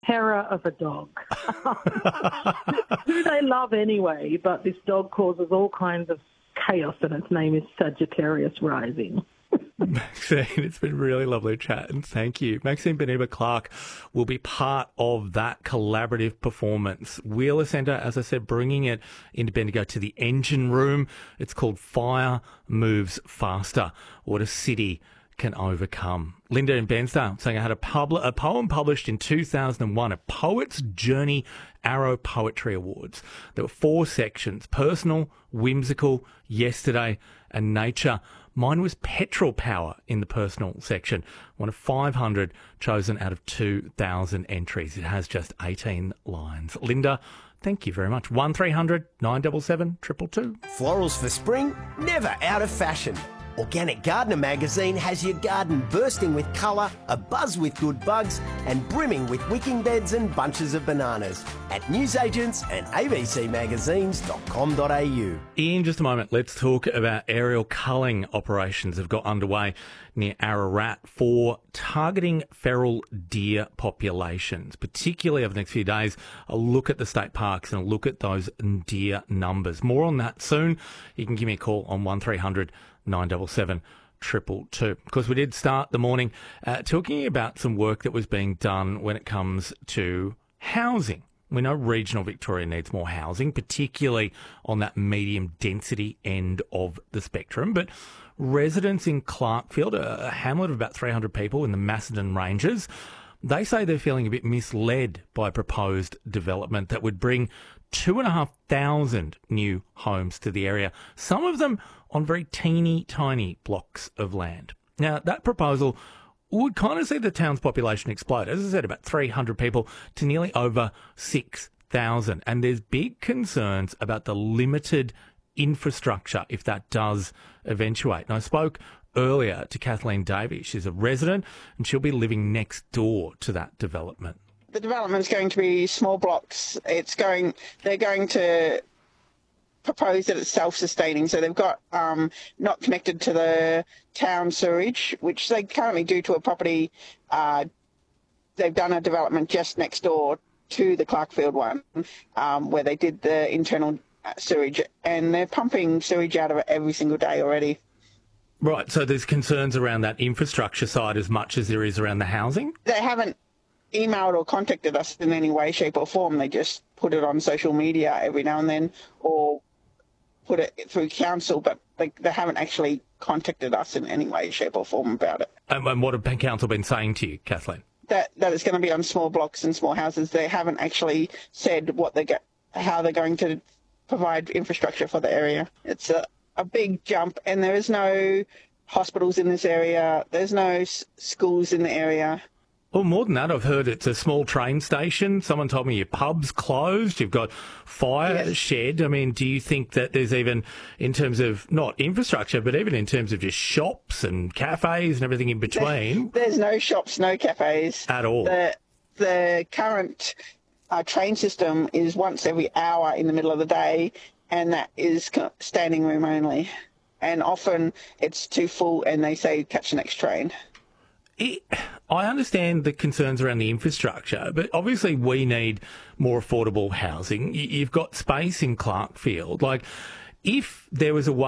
terror of a dog. Who they love anyway, but this dog causes all kinds of chaos, and its name is Sagittarius Rising. Maxine, it's been really lovely chatting. Thank you. Maxine Beneba-Clark will be part of that collaborative performance. Wheeler Centre, as I said, bringing it into Bendigo to the engine room. It's called Fire Moves Faster. What a city can overcome. Linda in Bairnsdale saying I had a poem published in 2001 at Poets Journey Arrow Poetry Awards. There were 4 sections: personal, whimsical, yesterday, and nature. Mine was petrol power in the personal section, one of 500 chosen out of 2,000 entries. It has just 18 lines. Linda, thank you very much. 1300 977 222. Florals for spring, never out of fashion. Organic Gardener magazine has your garden bursting with colour, abuzz with good bugs, and brimming with wicking beds and bunches of bananas at newsagents and abcmagazines.com.au. In just a moment, let's talk about aerial culling operations that have got underway near Ararat for targeting feral deer populations, particularly over the next few days. A look at the state parks and a look at those deer numbers. More on that soon. You can give me a call on 1300 977 222. Of course, we did start the morning talking about some work that was being done when it comes to housing. We know regional Victoria needs more housing, particularly on that medium density end of the spectrum. But residents in Clarkfield, a hamlet of about 300 people in the Macedon Ranges, they say they're feeling a bit misled by proposed development that would bring 2,500 new homes to the area, some of them on very teeny tiny blocks of land. Now, that proposal would kind of see the town's population explode, as I said, about 300 people to nearly over 6,000. And there's big concerns about the limited infrastructure if that does eventuate. And I spoke earlier to Kathleen Davies. She's a resident and she'll be living next door to that development. The development's going to be small blocks. They're going to propose that it's self-sustaining. So they've got not connected to the town sewage, which they currently do to a property. They've done a development just next door to the Clarkfield one, where they did the internal sewage, and they're pumping sewage out of it every single day already. Right, so there's concerns around that infrastructure side as much as there is around the housing? They haven't emailed or contacted us in any way, shape or form. They just put it on social media every now and then, or put it through council, but they haven't actually contacted us in any way, shape or form about it. And what have council been saying to you, Kathleen? That it's going to be on small blocks and small houses. They haven't actually said how they're going to provide infrastructure for the area. It's a big jump, and there is no hospitals in this area. There's no schools in the area. Well, more than that, I've heard it's a small train station. Someone told me your pub's closed. You've got fire shed. I mean, do you think that there's even, in terms of not infrastructure, but even in terms of just shops and cafes and everything in between? There's no shops, no cafes. At all. The current train system is once every hour in the middle of the day, and that is standing room only. And often it's too full and they say catch the next train. I understand the concerns around the infrastructure, but obviously we need more affordable housing. You've got space in Clarkfield. Like, if there was a way